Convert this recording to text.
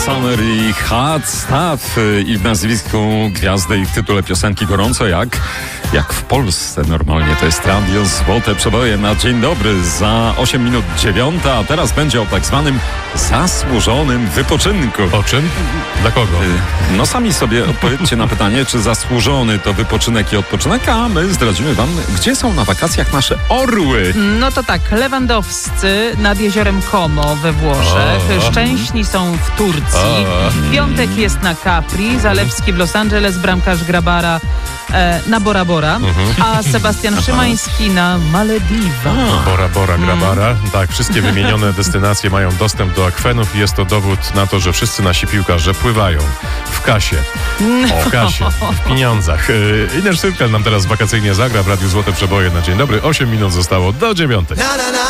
Summer i Hot Stuff i w nazwisku gwiazdy i w tytule piosenki gorąco jak w Polsce normalnie. To jest Radio Złote Przeboje na dzień dobry za 8 minut 9, a teraz będzie o tak zwanym zasłużonym wypoczynku. O czym? Dla kogo? No sami sobie odpowiedzcie na pytanie, czy zasłużony to wypoczynek i odpoczynek, a my zdradzimy wam, gdzie są na wakacjach nasze orły. No to tak, lewandowscy nad jeziorem Como we Włoszech, Szczęśni są w Turcji, Piątek jest na Capri, Zalewski w Los Angeles, bramkarz Grabara na Bora Bora, a Sebastian Szymański na Malediwach. Bora Bora, Grabara. Tak, wszystkie wymienione destynacje mają dostęp do akwenów i jest to dowód na to, że wszyscy nasi piłkarze pływają w kasie. W kasie, w pieniądzach. Ines Sztyrkel nam teraz wakacyjnie zagra w Radiu Złote Przeboje na dzień dobry. 8 minut zostało do 9.